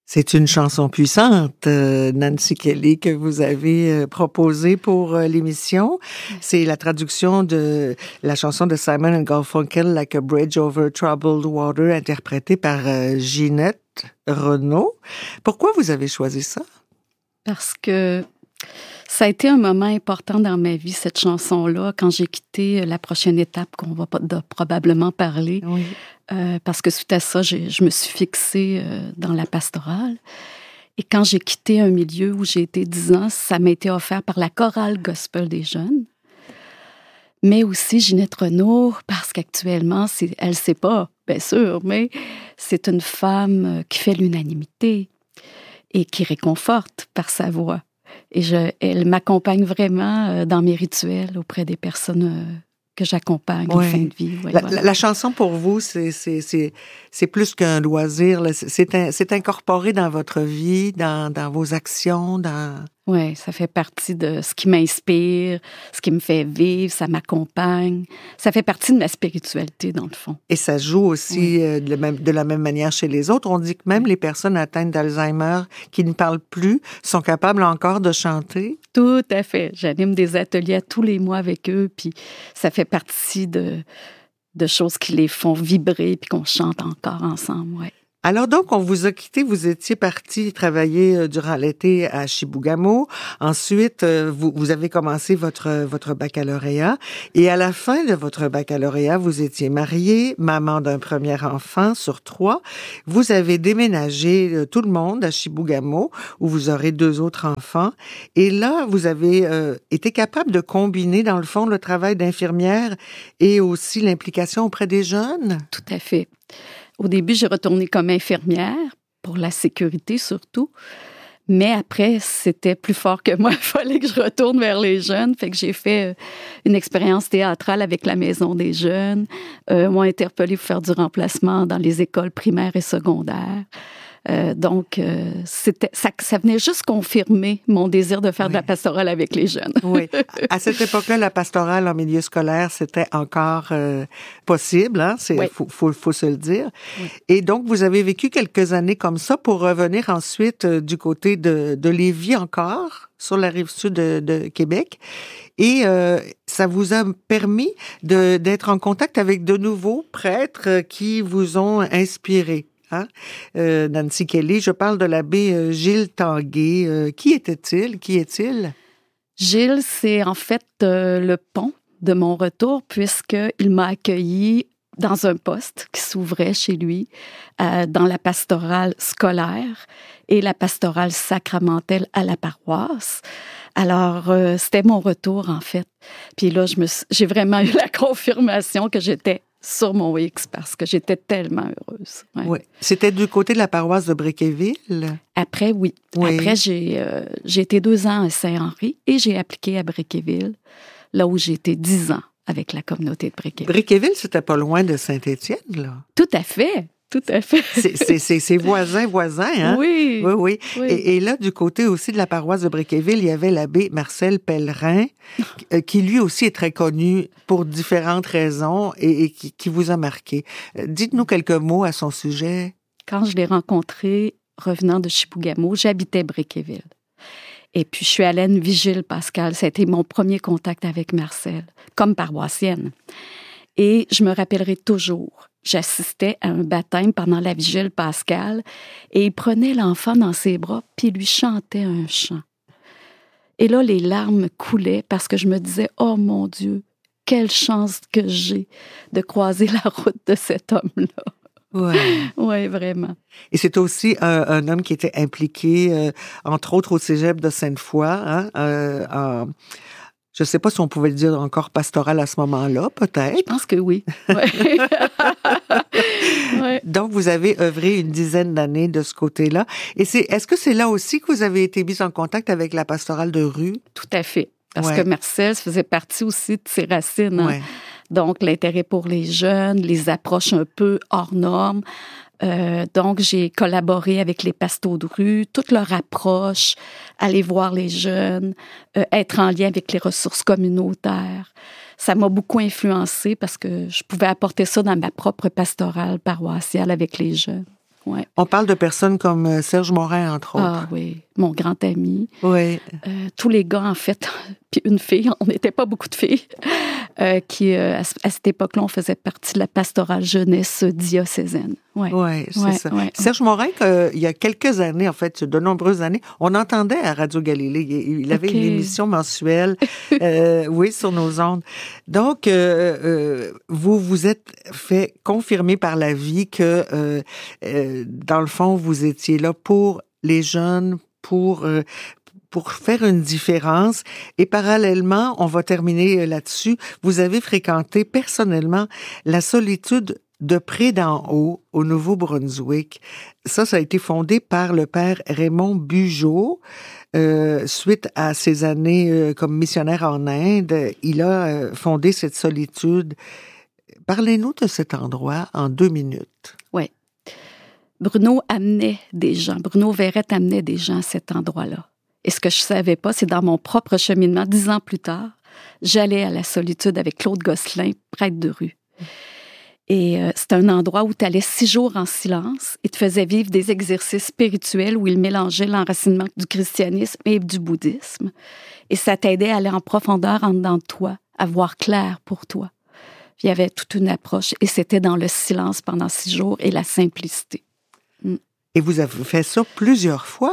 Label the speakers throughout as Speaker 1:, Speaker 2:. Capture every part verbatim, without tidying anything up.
Speaker 1: C'est une chanson puissante, euh, Nancy Kelly, que vous avez euh, proposée pour euh, l'émission. C'est la traduction de la chanson de Simon and Garfunkel, Like a Bridge Over Troubled Water, interprétée par euh, Ginette Renault. Pourquoi vous avez choisi ça?
Speaker 2: Parce que ça a été un moment important dans ma vie, cette chanson-là, quand j'ai quitté la prochaine étape qu'on va pas, de, probablement parler. Oui. Euh, parce que suite à ça, j'ai, je me suis fixée euh, dans la pastorale. Et quand j'ai quitté un milieu où j'ai été dix ans, ça m'a été offert par la chorale gospel des jeunes. Mais aussi Ginette Renault, parce qu'actuellement, c'est, elle ne sait pas, bien sûr, mais c'est une femme qui fait l'unanimité et qui réconforte par sa voix. Et je, elle m'accompagne vraiment dans mes rituels auprès des personnes que j'accompagne en fin de vie. Ouais,
Speaker 1: la,
Speaker 2: voilà.
Speaker 1: la, la chanson pour vous, c'est, c'est, c'est, c'est plus qu'un loisir. Là. C'est, un, c'est incorporé dans votre vie, dans, dans vos actions, dans...
Speaker 2: Oui, ça fait partie de ce qui m'inspire, ce qui me fait vivre, ça m'accompagne. Ça fait partie de ma spiritualité, dans le fond.
Speaker 1: Et ça joue aussi oui. euh, de, la même, de la même manière chez les autres. On dit que même les personnes atteintes d'Alzheimer qui ne parlent plus sont capables encore de chanter.
Speaker 2: Tout à fait. J'anime des ateliers tous les mois avec eux, puis ça fait partie de, de choses qui les font vibrer, puis qu'on chante encore ensemble, oui.
Speaker 1: Alors donc, on vous a quitté, vous étiez parti travailler euh, durant l'été à Chibougamau. Ensuite, euh, vous, vous avez commencé votre, votre baccalauréat. Et à la fin de votre baccalauréat, vous étiez mariée, maman d'un premier enfant sur trois. Vous avez déménagé euh, tout le monde à Chibougamau, où vous aurez deux autres enfants. Et là, vous avez euh, été capable de combiner, dans le fond, le travail d'infirmière et aussi l'implication auprès des jeunes?
Speaker 2: Tout à fait. Au début, j'ai retourné comme infirmière, pour la sécurité surtout. Mais après, c'était plus fort que moi. Il fallait que je retourne vers les jeunes. Fait que j'ai fait une expérience théâtrale avec la Maison des jeunes. Euh, m'ont interpellée pour faire du remplacement dans les écoles primaires et secondaires. Euh, donc, euh, c'était, ça, ça venait juste confirmer mon désir de faire oui. de la pastorale avec les jeunes.
Speaker 1: Oui. À cette époque-là, la pastorale en milieu scolaire, c'était encore euh, possible, hein? C'est, oui. faut, faut, faut se le dire. Oui. Et donc, vous avez vécu quelques années comme ça pour revenir ensuite euh, du côté de, de Lévis encore, sur la rive sud de, de Québec. Et euh, ça vous a permis de, d'être en contact avec de nouveaux prêtres qui vous ont inspiré. Hein? Euh, Nancy Kelly, je parle de l'abbé euh, Gilles Tanguay. Euh, qui était-il? Qui est-il?
Speaker 2: Gilles, c'est en fait euh, le pont de mon retour, puisqu'il m'a accueilli dans un poste qui s'ouvrait chez lui, euh, dans la pastorale scolaire et la pastorale sacramentelle à la paroisse. Alors, euh, c'était mon retour, en fait. Puis là, je me suis, j'ai vraiment eu la confirmation que j'étais sur mon X parce que j'étais tellement heureuse. Ouais.
Speaker 1: Oui. C'était du côté de la paroisse de Bréquéville?
Speaker 2: Après, oui. oui. Après, j'ai, euh, j'ai été deux ans à Saint-Henri et j'ai appliqué à Bréquéville, là où j'ai été dix ans avec la communauté de Bréquéville.
Speaker 1: Bréquéville, c'était pas loin de Saint-Étienne, là?
Speaker 2: Tout à fait. Tout à fait.
Speaker 1: C'est, c'est, c'est, c'est voisin, voisin, hein?
Speaker 2: Oui.
Speaker 1: Oui, oui.
Speaker 2: oui.
Speaker 1: Et, et là, du côté aussi de la paroisse de Bréquéville, il y avait l'abbé Marcel Pellerin, qui lui aussi est très connu pour différentes raisons et, et qui, qui vous a marqué. Dites-nous quelques mots à son sujet.
Speaker 2: Quand je l'ai rencontré, revenant de Chibougamau, j'habitais Bréquéville. Et puis, je suis allée à une vigile pascale. Ça a été mon premier contact avec Marcel, comme paroissienne. Et je me rappellerai toujours, j'assistais à un baptême pendant la vigile pascale et il prenait l'enfant dans ses bras puis il lui chantait un chant. Et là, les larmes coulaient parce que je me disais, « Oh mon Dieu, quelle chance que j'ai de croiser la route de cet homme-là. » Oui, ouais, vraiment.
Speaker 1: Et c'est aussi un, un homme qui était impliqué, euh, entre autres, au cégep de Sainte-Foy, hein, euh, en... Je ne sais pas si on pouvait le dire encore pastoral à ce moment-là, peut-être.
Speaker 2: Je pense que oui. Ouais. ouais.
Speaker 1: Donc, vous avez œuvré une dizaine d'années de ce côté-là. Et c'est, est-ce que c'est là aussi que vous avez été mis en contact avec la pastorale de rue?
Speaker 2: Tout à fait. Parce
Speaker 1: ouais.
Speaker 2: que Marcel faisait partie aussi de ses racines. Hein?
Speaker 1: Ouais.
Speaker 2: Donc, l'intérêt pour les jeunes, les approches un peu hors normes. Euh, donc, j'ai collaboré avec les pastos de rue, toute leur approche, aller voir les jeunes, euh, être en lien avec les ressources communautaires. Ça m'a beaucoup influencée parce que je pouvais apporter ça dans ma propre pastorale paroissiale avec les jeunes. Ouais.
Speaker 1: On parle de personnes comme Serge Morin, entre autres.
Speaker 2: Ah oui, mon grand ami.
Speaker 1: Oui.
Speaker 2: Euh, tous les gars, en fait, puis une fille, on n'était pas beaucoup de filles, euh, qui, euh, à, à cette époque-là, on faisait partie de la pastorale jeunesse diocésaine. Oui,
Speaker 1: ouais, c'est
Speaker 2: ouais,
Speaker 1: ça.
Speaker 2: Ouais,
Speaker 1: Serge Morin, euh, il y a quelques années, en fait, de nombreuses années, on entendait à Radio Galilée. Il, il avait okay. une émission mensuelle, euh, oui, sur nos ondes. Donc, euh, euh, vous vous êtes fait confirmer par la vie que, euh, euh, dans le fond, vous étiez là pour les jeunes, pour euh, pour faire une différence. Et parallèlement, on va terminer là-dessus, vous avez fréquenté personnellement la solitude de près d'en haut, au Nouveau-Brunswick. Ça, ça a été fondé par le père Raymond Bugeaud. Euh, suite à ses années euh, comme missionnaire en Inde, il a euh, fondé cette solitude. Parlez-nous de cet endroit en deux minutes.
Speaker 2: Oui. Bruno amenait des gens, Bruno Verrette amenait des gens à cet endroit-là. Et ce que je ne savais pas, c'est dans mon propre cheminement, dix ans plus tard, j'allais à la solitude avec Claude Gosselin, prêtre de rue. Et euh, c'est un endroit où tu allais six jours en silence et te faisais vivre des exercices spirituels où il mélangeait l'enracinement du christianisme et du bouddhisme. Et ça t'aidait à aller en profondeur en dedans de toi, à voir clair pour toi. Il y avait toute une approche et c'était dans le silence pendant six jours et la simplicité. Mm.
Speaker 1: Et vous avez fait ça plusieurs fois?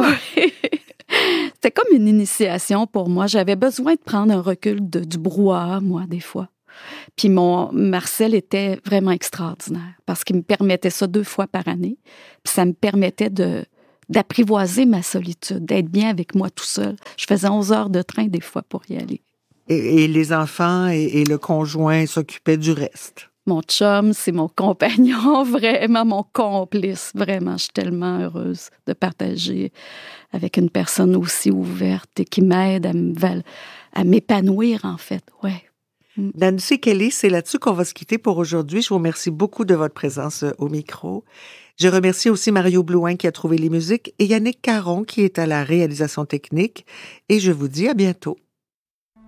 Speaker 2: C'était comme une initiation pour moi. J'avais besoin de prendre un recul de, du brouhaha, moi, des fois. Puis mon Marcel était vraiment extraordinaire parce qu'il me permettait ça deux fois par année. Puis ça me permettait de, d'apprivoiser ma solitude, d'être bien avec moi tout seul. Je faisais onze heures de train des fois pour y aller.
Speaker 1: Et, et les enfants et, et le conjoint s'occupaient du reste?
Speaker 2: Mon chum, c'est mon compagnon, vraiment mon complice. Vraiment, je suis tellement heureuse de partager avec une personne aussi ouverte et qui m'aide à, me, à m'épanouir, en fait. Ouais.
Speaker 1: Nancy Kelly, c'est là-dessus qu'on va se quitter pour aujourd'hui. Je vous remercie beaucoup de votre présence au micro. Je remercie aussi Mario Blouin qui a trouvé les musiques et Yannick Caron qui est à la réalisation technique. Et je vous dis à bientôt.